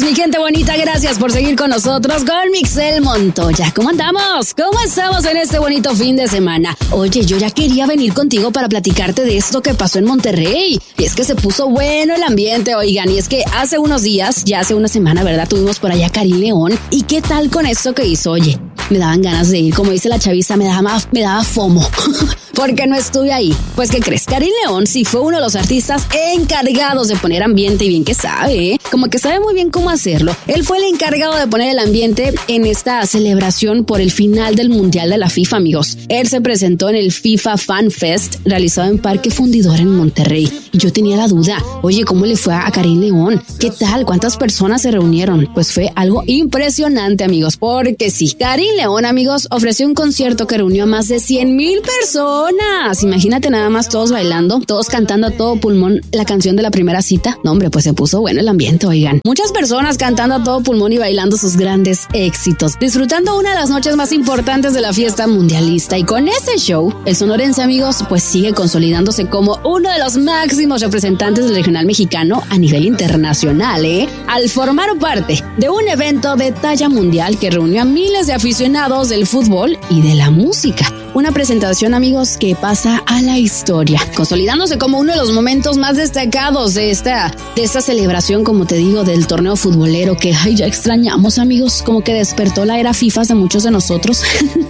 mi gente bonita, gracias por seguir con nosotros con Mixel Montoya. ¿Cómo andamos? ¿Cómo estamos en este bonito fin de semana? Oye, yo ya quería venir contigo para platicarte de esto que pasó en Monterrey. Y es que se puso bueno el ambiente, oigan, y es que hace unos días, ya hace una semana, ¿verdad? Tuvimos por allá a Karim León. ¿Y qué tal con esto que hizo? Oye, me daban ganas de ir, como dice la chaviza, me daba FOMO. Porque no estuve ahí. Pues, ¿qué crees? Karim León sí fue uno de los artistas encargados de poner ambiente y bien que sabe, ¿eh? Como que sabe muy bien cómo hacerlo. Él fue el encargado de poner el ambiente en esta celebración por el final del Mundial de la FIFA, amigos. Él se presentó en el FIFA Fan Fest realizado en Parque Fundidora en Monterrey. Y yo tenía la duda, oye, ¿cómo le fue a Karim León? ¿Qué tal? ¿Cuántas personas se reunieron? Pues fue algo impresionante, amigos, porque sí, Karim León, amigos, ofreció un concierto que reunió a más de 100,000 personas. Imagínate nada más todos bailando, todos cantando a todo pulmón la canción de la primera cita. No, hombre, pues se puso bueno el ambiente, oigan. Muchas personas cantando a todo pulmón y bailando sus grandes éxitos, disfrutando una de las noches más importantes de la fiesta mundialista. Y con ese show, el sonorense, amigos, pues sigue consolidándose como uno de los máximos representantes del regional mexicano a nivel internacional, al formar parte de un evento de talla mundial que reunió a miles de aficionados del fútbol y de la música. Una presentación, amigos, que pasa a la historia, consolidándose como uno de los momentos más destacados de esta celebración, como te digo, del torneo futbolero que ya extrañamos, amigos, como que despertó la era FIFA de muchos de nosotros.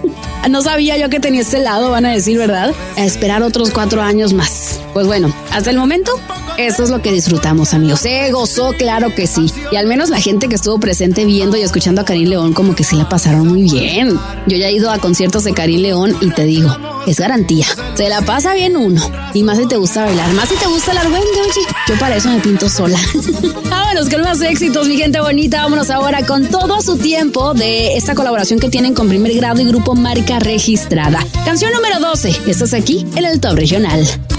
No sabía yo que tenía este lado, van a decir, ¿verdad? A esperar otros 4 años más. Pues bueno, hasta el momento, eso es lo que disfrutamos, amigos. Se gozó, claro que sí. Y al menos la gente que estuvo presente viendo y escuchando a Karim León, como que sí la pasaron muy bien. Yo ya he ido a conciertos de Karim León y te digo, es garantía. Se la pasa bien uno. Y más si te gusta bailar, más si te gusta el argüende, oye. Yo para eso me pinto sola. Vámonos con más éxitos, mi gente bonita. Vámonos ahora con todo a su tiempo de esta colaboración que tienen con Primer Grado y Grupo Marca Registrada. Canción número 12. Estás aquí en el Top Regional.